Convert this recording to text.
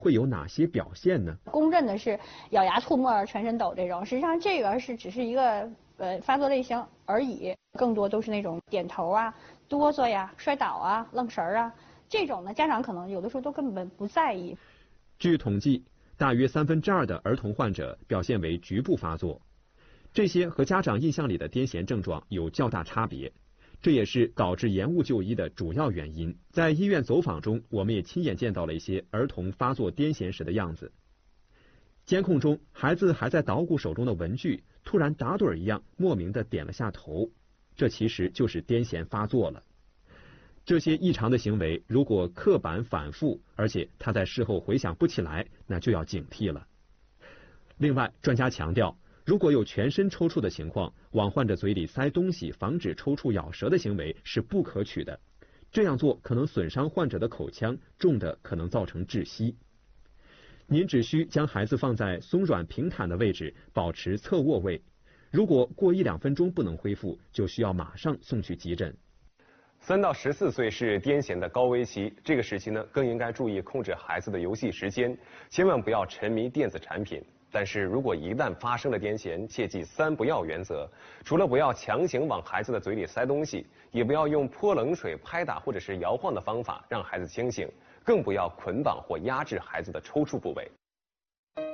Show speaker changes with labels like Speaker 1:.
Speaker 1: 会有哪些表现呢？
Speaker 2: 公认的是咬牙吐沫、全身抖这种，实际上这个只是一个发作类型而已，更多都是那种点头啊、哆嗦呀、摔倒啊、愣神儿啊，这种呢家长可能有的时候都根本不在意。
Speaker 1: 据统计，大约2/3的儿童患者表现为局部发作，这些和家长印象里的癫痫症状有较大差别。这也是导致延误就医的主要原因。在医院走访中，我们也亲眼见到了一些儿童发作癫痫时的样子。监控中，孩子还在捣鼓手中的文具，突然打盹一样莫名的点了下头，这其实就是癫痫发作了。这些异常的行为如果刻板反复，而且他在事后回想不起来，那就要警惕了。另外，专家强调，如果有全身抽搐的情况，往患者嘴里塞东西防止抽搐咬舌的行为是不可取的。这样做可能损伤患者的口腔，重的可能造成窒息。您只需将孩子放在松软平坦的位置，保持侧卧位。如果过1-2分钟不能恢复，就需要马上送去急诊。
Speaker 3: 3到14岁是癫痫的高危期，这个时期呢，更应该注意控制孩子的游戏时间，千万不要沉迷电子产品。但是如果一旦发生了癫痫，切记3不要原则，除了不要强行往孩子的嘴里塞东西，也不要用泼冷水、拍打或者是摇晃的方法让孩子清醒，更不要捆绑或压制孩子的抽搐部位。